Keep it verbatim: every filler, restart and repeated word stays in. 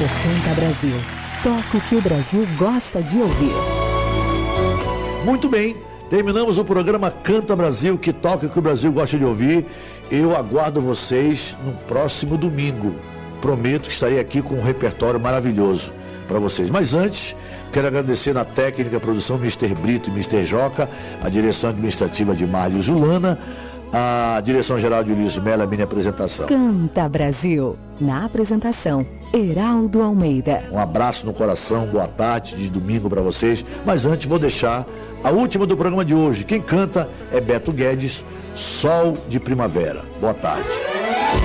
Canta Brasil. Toca o que o Brasil gosta de ouvir. Muito bem, terminamos o programa Canta Brasil, que toca o que o Brasil gosta de ouvir. Eu aguardo vocês no próximo domingo. Prometo que estarei aqui com um repertório maravilhoso para vocês. Mas antes, quero agradecer na técnica, produção, mister Brito e mister Joca, a direção administrativa de Marlio Zulana, a direção-geral de Luiz Melo, a minha apresentação. Canta Brasil. Na apresentação, Heraldo Almeida. Um abraço no coração, boa tarde de domingo para vocês. Mas antes, vou deixar a última do programa de hoje. Quem canta é Beto Guedes, Sol de Primavera. Boa tarde.